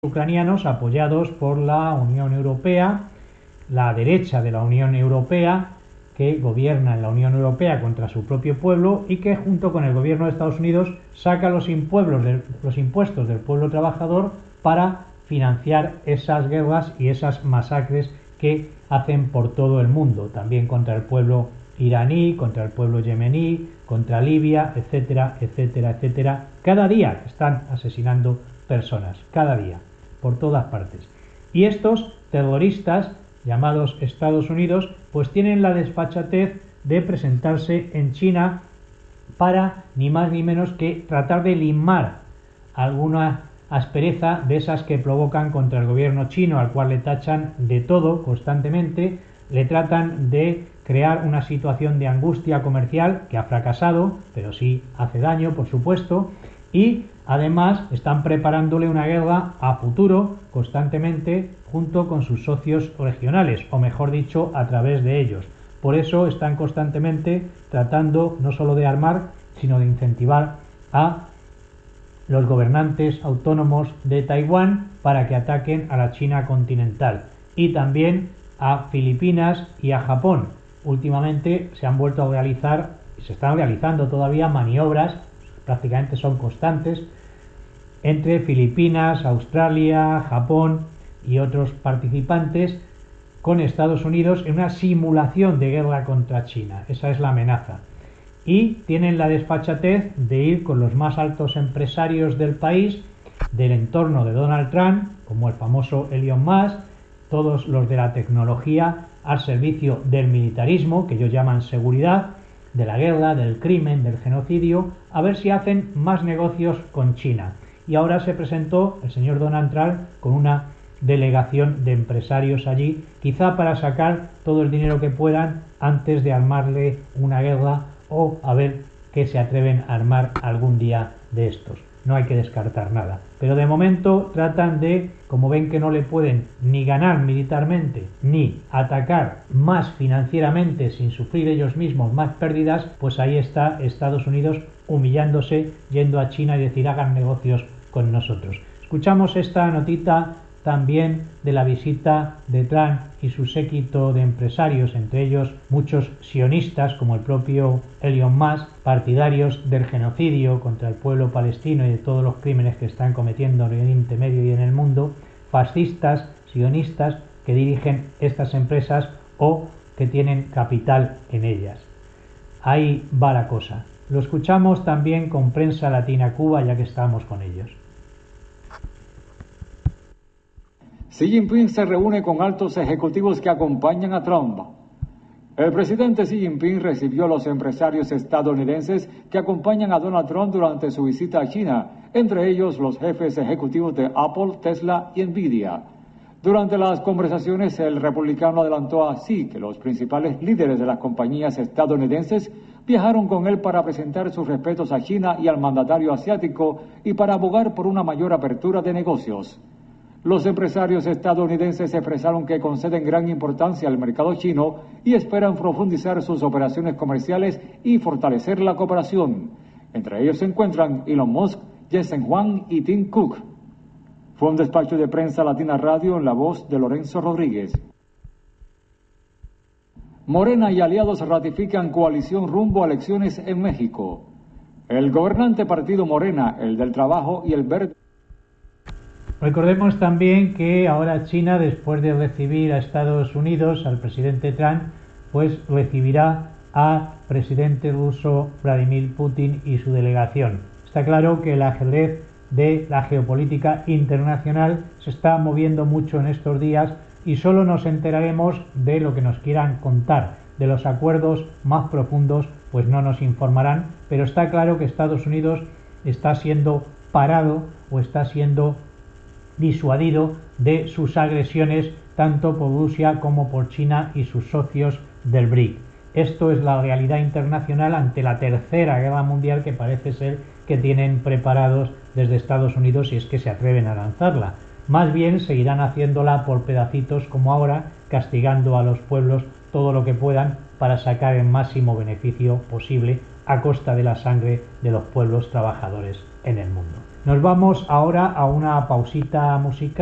ucranianos apoyados por la Unión Europea, la derecha de la Unión Europea, que gobierna en la Unión Europea contra su propio pueblo y que junto con el gobierno de Estados Unidos saca los impuestos del pueblo trabajador para financiar esas guerras y esas masacres que hacen por todo el mundo, también contra el pueblo iraní, contra el pueblo yemení, contra Libia, etcétera, etcétera, etcétera. Cada día están asesinando personas, cada día, por todas partes. Y estos terroristas llamados Estados Unidos, pues tienen la desfachatez de presentarse en China para ni más ni menos que tratar de limar alguna aspereza de esas que provocan contra el gobierno chino, al cual le tachan de todo constantemente, le tratan de crear una situación de angustia comercial que ha fracasado, pero sí hace daño, por supuesto, y además están preparándole una guerra a futuro constantemente junto con sus socios regionales, o mejor dicho, a través de ellos. Por eso están constantemente tratando no solo de armar, sino de incentivar a los gobernantes autónomos de Taiwán para que ataquen a la China continental y también a Filipinas y a Japón. Últimamente se han vuelto a realizar y se están realizando todavía maniobras, prácticamente son constantes, entre Filipinas, Australia, Japón y otros participantes con Estados Unidos en una simulación de guerra contra China. Esa es la amenaza. Y tienen la desfachatez de ir con los más altos empresarios del país, del entorno de Donald Trump, como el famoso Elon Musk, todos los de la tecnología al servicio del militarismo, que ellos llaman seguridad, de la guerra, del crimen, del genocidio, a ver si hacen más negocios con China. Y ahora se presentó el señor Donald Trump con una delegación de empresarios allí, quizá para sacar todo el dinero que puedan antes de armarle una guerra o a ver qué se atreven a armar algún día de estos. No hay que descartar nada. Pero de momento tratan de, como ven que no le pueden ni ganar militarmente ni atacar más financieramente sin sufrir ellos mismos más pérdidas, pues ahí está Estados Unidos humillándose, yendo a China y decir hagan negocios con nosotros. Escuchamos esta notita también de la visita de Trump y su séquito de empresarios, entre ellos muchos sionistas como el propio Elon Musk, partidarios del genocidio contra el pueblo palestino y de todos los crímenes que están cometiendo en Oriente Medio y en el mundo, fascistas, sionistas que dirigen estas empresas o que tienen capital en ellas. Ahí va la cosa. Lo escuchamos también con Prensa Latina Cuba, ya que estamos con ellos. Xi Jinping se reúne con altos ejecutivos que acompañan a Trump. El presidente Xi Jinping recibió a los empresarios estadounidenses que acompañan a Donald Trump durante su visita a China, entre ellos los jefes ejecutivos de Apple, Tesla y Nvidia. Durante las conversaciones, el republicano adelantó a Xi que los principales líderes de las compañías estadounidenses viajaron con él para presentar sus respetos a China y al mandatario asiático y para abogar por una mayor apertura de negocios. Los empresarios estadounidenses expresaron que conceden gran importancia al mercado chino y esperan profundizar sus operaciones comerciales y fortalecer la cooperación. Entre ellos se encuentran Elon Musk, Jensen Huang y Tim Cook. Fue un despacho de Prensa Latina Radio en la voz de Lorenzo Rodríguez. Morena y aliados ratifican coalición rumbo a elecciones en México. El gobernante partido Morena, el del Trabajo y el Verde. Recordemos también que ahora China, después de recibir a Estados Unidos, al presidente Trump, pues recibirá al presidente ruso Vladimir Putin y su delegación. Está claro que el ajedrez de la geopolítica internacional se está moviendo mucho en estos días y solo nos enteraremos de lo que nos quieran contar. De los acuerdos más profundos, pues no nos informarán, pero está claro que Estados Unidos está siendo parado o está siendo disuadido de sus agresiones tanto por Rusia como por China y sus socios del BRIC. Esto es la realidad internacional ante la tercera guerra mundial que parece ser que tienen preparados desde Estados Unidos si es que se atreven a lanzarla. Más bien seguirán haciéndola por pedacitos como ahora, castigando a los pueblos todo lo que puedan para sacar el máximo beneficio posible a costa de la sangre de los pueblos trabajadores en el mundo. Nos vamos ahora a una pausita musical.